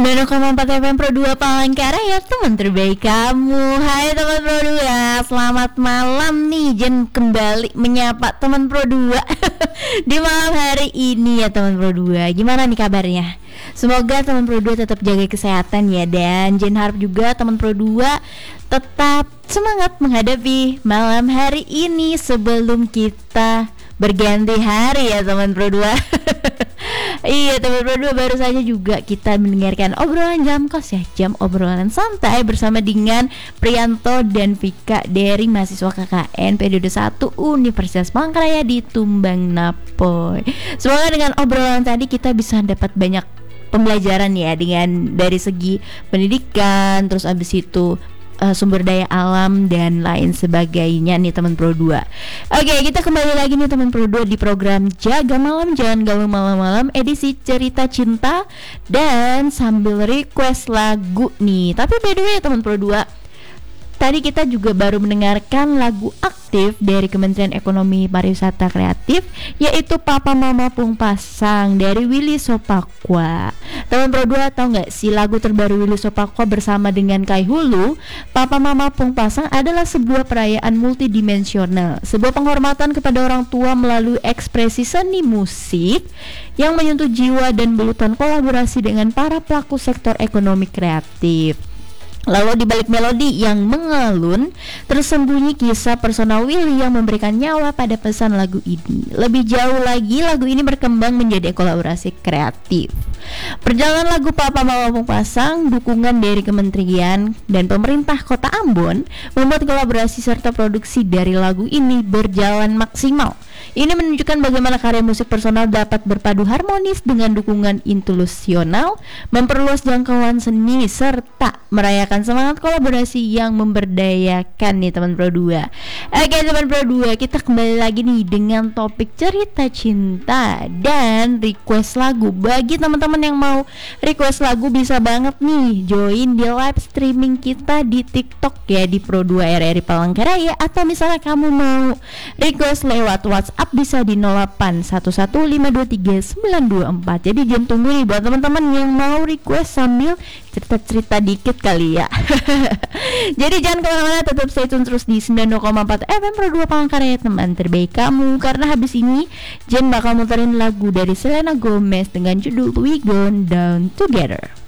90,4 FM Pro 2 Palangkaraya, teman terbaik kamu. Hai teman Pro 2, selamat malam nih. Jen kembali menyapa teman Pro 2 di malam hari ini ya teman Pro 2. Gimana nih kabarnya? Semoga teman Pro 2 tetap jaga kesehatan ya. Dan Jen harap juga teman Pro 2 tetap semangat menghadapi malam hari ini sebelum kita berganti hari ya teman Pro 2. Iya teman Pro 2, baru saja juga kita mendengarkan obrolan jam kos ya, jam obrolan santai bersama dengan Prianto dan Vika dari mahasiswa KKN periode 1 Universitas Palangkaraya di Tumbang Napoy. Semoga dengan obrolan tadi kita bisa dapat banyak pembelajaran ya, dengan dari segi pendidikan, terus abis itu sumber daya alam dan lain sebagainya nih teman Pro 2. Oke, kita kembali lagi nih teman Pro 2 di program Jaga Malam Jangan Galau Malam-Malam edisi cerita cinta dan sambil request lagu nih. Tapi by the way teman Pro 2, tadi kita juga baru mendengarkan lagu aktif dari Kementerian Ekonomi Pariwisata Kreatif, yaitu Papa Mama Pung Pasang dari Willy Sopakwa. Teman Pro 2 tahu nggak sih lagu terbaru Willy Sopakwa bersama dengan Kai Hulu? Papa Mama Pung Pasang adalah sebuah perayaan multidimensional, sebuah penghormatan kepada orang tua melalui ekspresi seni musik yang menyentuh jiwa dan belutan kolaborasi dengan para pelaku sektor ekonomi kreatif. Lalu di balik melodi yang mengalun tersembunyi kisah personal Willy yang memberikan nyawa pada pesan lagu ini. Lebih jauh lagi, lagu ini berkembang menjadi kolaborasi kreatif. Perjalanan lagu Papa Mama Pung Pasang, dukungan dari Kementerian dan pemerintah Kota Ambon membuat kolaborasi serta produksi dari lagu ini berjalan maksimal. Ini menunjukkan bagaimana karya musik personal dapat berpadu harmonis dengan dukungan institusional, memperluas jangkauan seni serta merayakan semangat kolaborasi yang memberdayakan nih teman Pro 2. Oke teman Pro 2, kita kembali lagi nih dengan topik cerita cinta dan request lagu. Bagi teman-teman yang mau request lagu bisa banget nih join di live streaming kita di TikTok ya, di Pro 2 RRI Palangkaraya, atau misalnya kamu mau request lewat WhatsApp bisa di 0811523924. Jadi jangan tunggu nih buat teman-teman yang mau request sambil cerita-cerita dikit kali ya. Jadi jangan kemana-mana, tetap stay tune terus di 90,4 FM Pro 2 Palangkaraya, teman terbaik kamu. Karena habis ini Jen bakal muterin lagu dari Selena Gomez dengan judul We Gone Down Together.